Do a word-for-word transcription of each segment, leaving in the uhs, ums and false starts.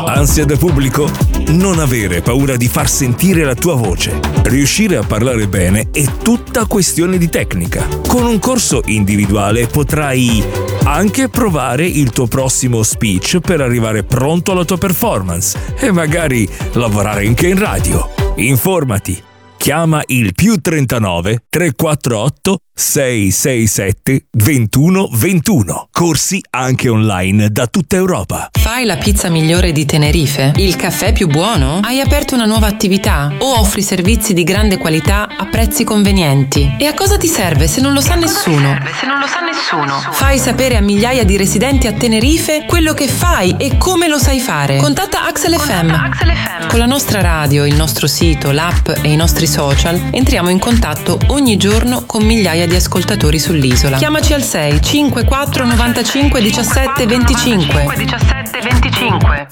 Ansia da pubblico? Non avere paura di far sentire la tua voce. Riuscire a parlare bene è tutta questione di tecnica. Con un corso individuale potrai anche provare il tuo prossimo speech per arrivare pronto alla tua performance e magari lavorare anche in radio. Informati. Chiama il più trentanove trequarantotto sei sei sette ventuno ventuno. Corsi anche online da tutta Europa. Fai la pizza migliore di Tenerife? Il caffè più buono? Hai aperto una nuova attività? O offri servizi di grande qualità a prezzi convenienti? E a cosa ti serve se non lo sa nessuno? Serve se non lo sa nessuno? Fai sapere a migliaia di residenti a Tenerife quello che fai e come lo sai fare. Contatta Axel F M. Axel F M. Con la nostra radio, il nostro sito, l'app e i nostri social entriamo in contatto ogni giorno con migliaia di ascoltatori sull'isola. Chiamaci al sei cinquantaquattro novantacinque diciassette venticinque. diciassette venticinque.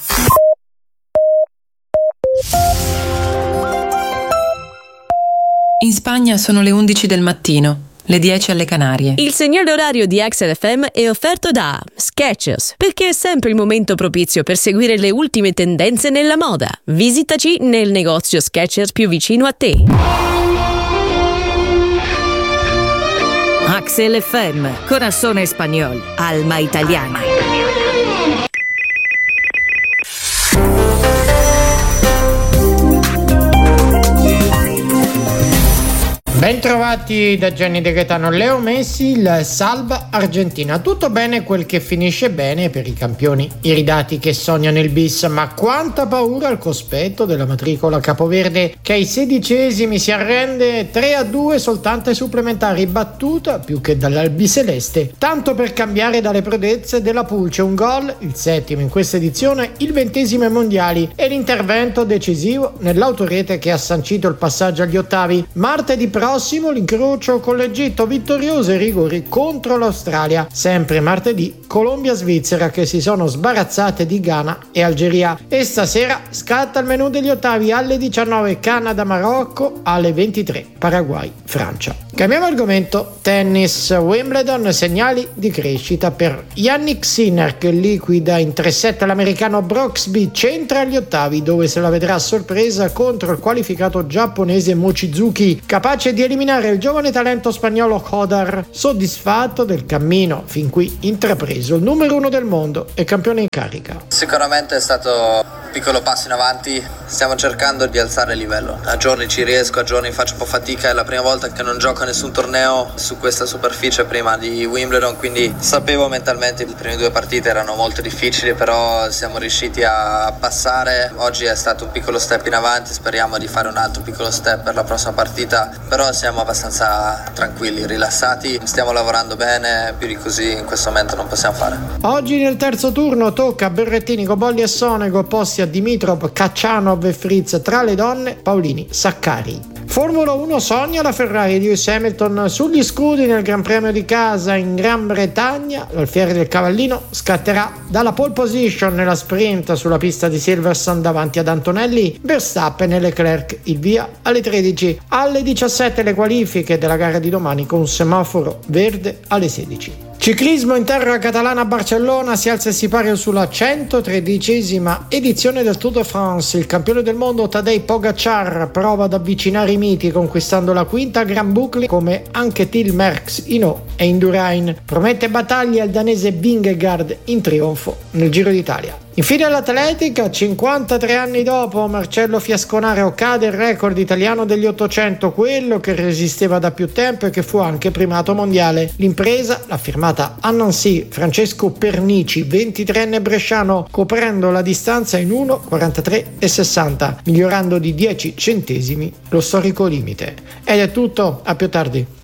In Spagna sono le undici del mattino, le dieci alle Canarie. Il segnale orario di Axel F M è offerto da Skechers, perché è sempre il momento propizio per seguire le ultime tendenze nella moda. Visitaci nel negozio Skechers più vicino a te. Axel F M, Corazón Español, Alma Italiana. Bentrovati da Gianni De Gaetano. Leo Messi, il salva Argentina. Tutto bene quel che finisce bene per i campioni iridati che sognano il bis, ma quanta paura al cospetto della matricola capoverde che ai sedicesimi si arrende tre a due soltanto ai supplementari, battuta più che dall'albiceleste, tanto per cambiare dalle prodezze della Pulce. Un gol, il settimo in questa edizione, il ventesimo ai mondiali e l'intervento decisivo nell'autorete che ha sancito il passaggio agli ottavi. Martedì prossimo l'incrocio con l'Egitto, vittoriose rigori contro l'Australia. Sempre martedì Colombia-Svizzera che si sono sbarazzate di Ghana e Algeria. E stasera scatta il menù degli ottavi alle diciannove Canada-Marocco, alle ventitré Paraguay-Francia. Cambiamo argomento, tennis. Wimbledon, segnali di crescita per Jannik Sinner che liquida in tre set l'americano Brooksby, centra agli ottavi dove se la vedrà a sorpresa contro il qualificato giapponese Mochizuki, capace di eliminare il giovane talento spagnolo Hodar, soddisfatto del cammino fin qui intrapreso. Il numero uno del mondo e campione in carica. Sicuramente è stato un piccolo passo in avanti, stiamo cercando di alzare il livello. A giorni ci riesco, a giorni faccio un po' fatica, è la prima volta che non gioco nessun torneo su questa superficie prima di Wimbledon, quindi sapevo mentalmente che le prime due partite erano molto difficili, però siamo riusciti a passare. Oggi è stato un piccolo step in avanti, speriamo di fare un altro piccolo step per la prossima partita, però siamo abbastanza tranquilli, rilassati, stiamo lavorando bene, più di così in questo momento non possiamo fare. Oggi nel terzo turno tocca a Berrettini, Cobolli e Sonego, opposti a Dimitrov, Kachanov e Fritz. Tra le donne Paolini, Saccari. Formula uno, sogna la Ferrari di Lewis Hamilton sugli scudi nel Gran Premio di casa in Gran Bretagna. L'Alfiere del Cavallino scatterà dalla pole position nella sprint sulla pista di Silverstone davanti ad Antonelli, Verstappen e Leclerc. Il via alle tredici. Alle diciassette le qualifiche della gara di domani con un semaforo verde alle sedici. Ciclismo in terra catalana a Barcellona, si alza il sipario sulla centotredicesima edizione del Tour de France. Il campione del mondo Tadej Pogacar prova ad avvicinare i miti conquistando la quinta Grand Boucle, come anche Till Merckx, Hinault e Indurain. Promette battaglie al danese Vingegaard in trionfo nel Giro d'Italia. Infine l'atletica, cinquantatré anni dopo Marcello Fiasconaro cade il record italiano degli ottocento, quello che resisteva da più tempo e che fu anche primato mondiale. L'impresa l'ha firmata a Nancy Francesco Pernici, ventitreenne bresciano, coprendo la distanza in uno quarantatré e sessanta, migliorando di dieci centesimi lo storico limite. Ed è tutto, a più tardi.